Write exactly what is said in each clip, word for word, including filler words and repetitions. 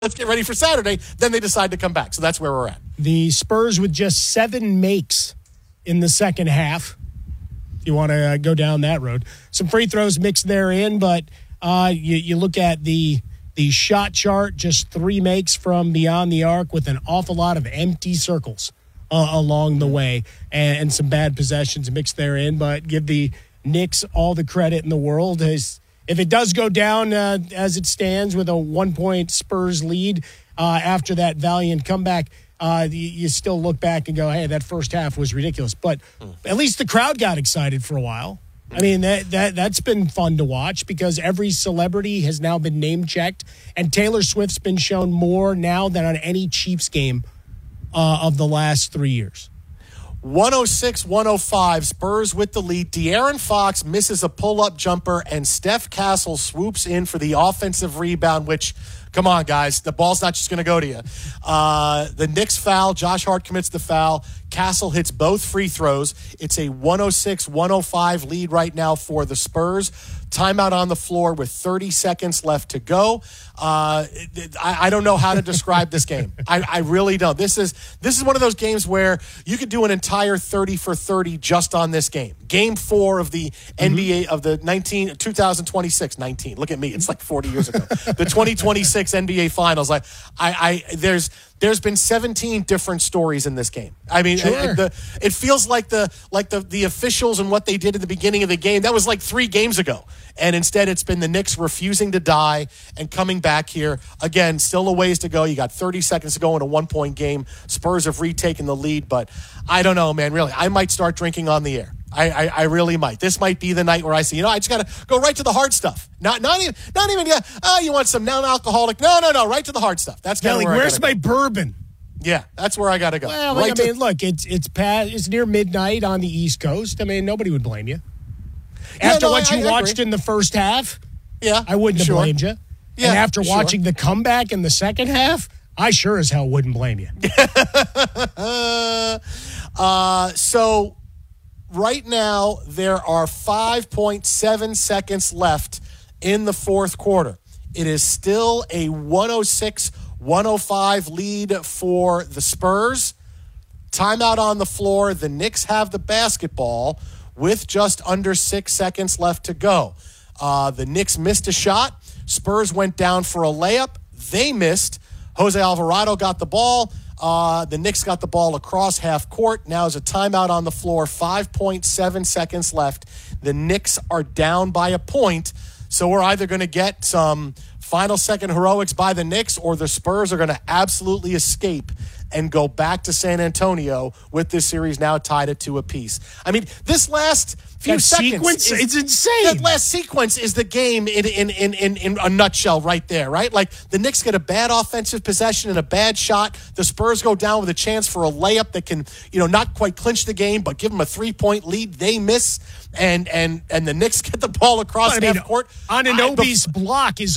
let's get ready for Saturday. Then they decide to come back. So that's where we're at. The Spurs with just seven makes in the second half. If you want to uh, go down that road. Some free throws mixed therein, but uh, you, you look at the the shot chart, just three makes from beyond the arc with an awful lot of empty circles uh, along the way and, and some bad possessions mixed therein, but give the Knicks all the credit in the world. As, if it does go down uh, as it stands with a one-point Spurs lead uh, after that valiant comeback, Uh, you, you still look back and go, hey, that first half was ridiculous. But at least the crowd got excited for a while. I mean, that, that, that's been fun to watch because every celebrity has now been name-checked, and Taylor Swift's been shown more now than on any Chiefs game uh, of the last three years. one oh six one oh five, Spurs with the lead. De'Aaron Fox misses a pull-up jumper, and Steph Castle swoops in for the offensive rebound, which, come on, guys, the ball's not just going to go to you. Uh, the Knicks foul, Josh Hart commits the foul. Castle hits both free throws. It's a one oh six one oh five lead right now for the Spurs. Timeout on the floor with thirty seconds left to go. Uh, I, I don't know how to describe this game. I, I really don't. This is this is one of those games where you could do an entire thirty for thirty just on this game. Game four of the mm-hmm. N B A of the nineteen, twenty twenty-six, nineteen. Look at me. It's like forty years ago. The twenty twenty-six N B A Finals. Like I, I there's there's been seventeen different stories in this game. I mean, sure. it, the, it feels like the like the the officials and what they did at the beginning of the game. That was like three games ago. And instead, it's been the Knicks refusing to die and coming back here. Again, still a ways to go. You got thirty seconds to go in a one-point game. Spurs have retaken the lead, but I don't know, man, really. I might start drinking on the air. I, I, I really might. This might be the night where I say, you know, I just got to go right to the hard stuff. Not not even, not even yeah, oh, you want some non-alcoholic. No, no, no, right to the hard stuff. That's kind of where where's I my go. bourbon? Yeah, that's where I got to go. Well, right I to, mean, look, it's it's past, it's near midnight on the East Coast. I mean, nobody would blame you. Yeah, after no, what I, you I watched agree. in the first half, yeah, I wouldn't sure. have blamed you. Yeah, and after sure. watching the comeback in the second half, I sure as hell wouldn't blame you. uh, so right now there are five point seven seconds left in the fourth quarter. It is still a one oh six one oh five lead for the Spurs. Timeout on the floor. The Knicks have the basketball with just under six seconds left to go. Uh, the Knicks missed a shot. Spurs went down for a layup. They missed. Jose Alvarado got the ball. Uh, the Knicks got the ball across half court. Now is a timeout on the floor. five point seven seconds left. The Knicks are down by a point. So we're either going to get some final second heroics by the Knicks, or the Spurs are going to absolutely escape and go back to San Antonio with this series now tied at two apiece. I mean, this last few that seconds sequence, is, it's insane. That last sequence is the game in, in in in in a nutshell right there, right? Like the Knicks get a bad offensive possession and a bad shot. The Spurs go down with a chance for a layup that can, you know, not quite clinch the game, but give them a three-point lead. They miss, and and and the Knicks get the ball across I mean, half court. Anunoby's block is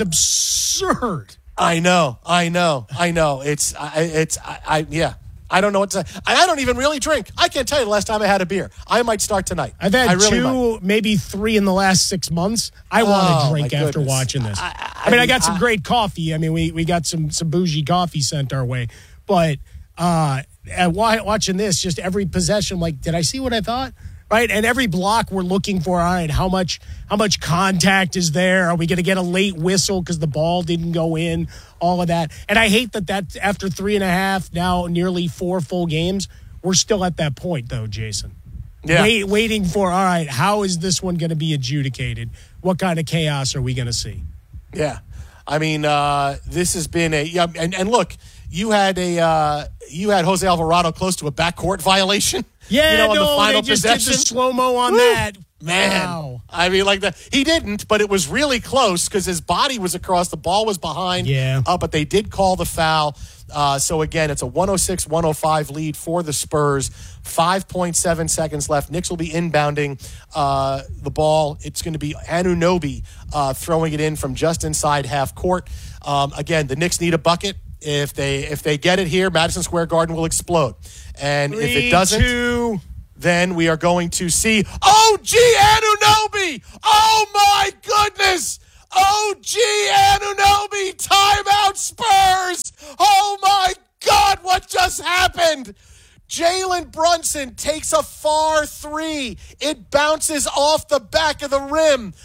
absurd. I know, I know, I know. It's, I, it's, I, I, yeah. I don't know what to say. I don't even really drink. I can't tell you the last time I had a beer. I might start tonight. I've had I really two, might. maybe three in the last six months. I want Oh, to drink my after goodness. watching this. I, I- I- I mean, I I got mean, some I- great coffee. I mean, we, we got some, some bougie coffee sent our way. But uh, and wa- watching this, just every possession, like, did I see what I thought? Right, and every block we're looking for. All right, how much how much contact is there? Are we going to get a late whistle because the ball didn't go in? All of that, and I hate that that after three and a half, now nearly four full games, we're still at that point, though, Jason. Yeah. Wait, waiting for all right. How is this one going to be adjudicated? What kind of chaos are we going to see? Yeah, I mean, uh, this has been a yeah, and, and look, you had a uh, you had Jose Alvarado close to a backcourt violation. Yeah, you know, on no, the final they just possession. did the slow-mo on Woo! that. Man, Wow. I mean, like that. He didn't, but it was really close because his body was across. The ball was behind. Yeah. Uh, but they did call the foul. Uh, so, again, it's a one oh six one oh five lead for the Spurs. five point seven seconds left. Knicks will be inbounding uh, the ball. It's going to be Anunoby uh, throwing it in from just inside half court. Um, again, the Knicks need a bucket. If they if they get it here, Madison Square Garden will explode. And Three, if it doesn't, two. then we are going to see O G Anunoby. Oh, my goodness. O G Anunoby, timeout Spurs. Oh my God, what just happened? Jalen Brunson takes a far three. It bounces off the back of the rim,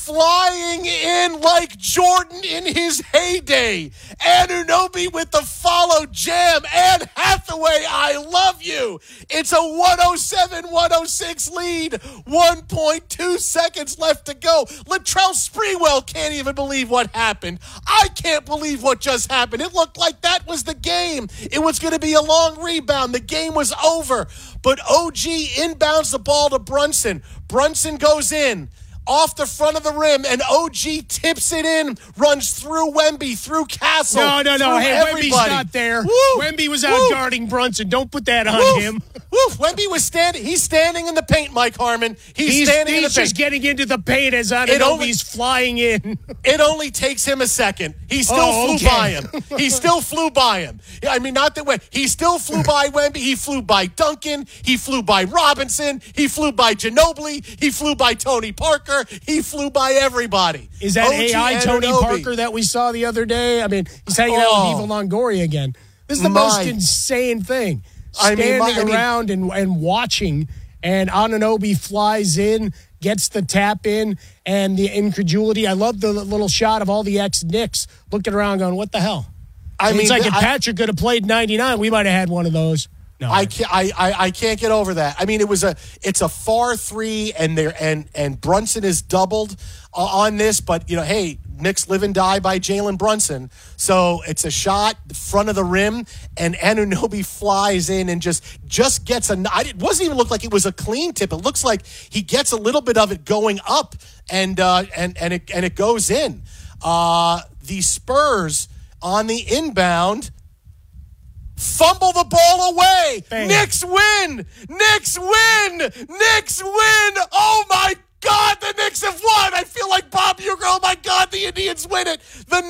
flying in like Jordan in his heyday. Anunoby with the follow jam. Anne Hathaway, I love you. It's a one oh seven one oh six lead. one point two seconds left to go. Latrell Sprewell can't even believe what happened. I can't believe what just happened. It looked like that was the game. It was going to be a long rebound. The game was over. But O G inbounds the ball to Brunson. Brunson goes in off the front of the rim, and O G tips it in, runs through Wemby, through Castle. No, no, no. Hey, everybody. Wemby's not there. Woo! Wemby was out Woo! guarding Brunson. Don't put that on Woof! him. Woof! Wemby was standing. He's standing in the paint, Mike Harmon. He's, He's, standing he's in the just paint. getting into the paint as only- Anunoby's flying in. It only takes him a second. He still Oh, flew okay. by him. He still flew by him. I mean, not that way. He still flew by Wemby. He flew by Duncan. He flew by Robinson. He flew by Ginobili. He flew by Tony Parker. He flew by everybody. Is that O G A I Tony Anunoby. Parker that we saw the other day? I mean, he's hanging Oh. out with Eva Longoria again. This is the My- most insane thing. I mean, Standing my- I mean- around and, and watching, and Anunoby flies in, gets the tap in, and the incredulity. I love the little shot of all the ex-Knicks looking around going, what the hell? I it's mean, like if I- Patrick could have played ninety-nine, we might have had one of those. No, I can't. I, I I can't get over that. I mean, it was a it's a far three, and there and and Brunson is doubled uh, on this. But you know, hey, Knicks live and die by Jalen Brunson. So it's a shot front of the rim, and Anunoby flies in and just just gets a. It wasn't even look like it was a clean tip. It looks like he gets a little bit of it going up, and uh, and and it and it goes in. Uh, the Spurs on the inbound fumble the ball away. Bam. Knicks win. Knicks win. Knicks win. Oh, my God. The Knicks have won. I feel like Bob Uecker. Oh, my God. The Indians win it. The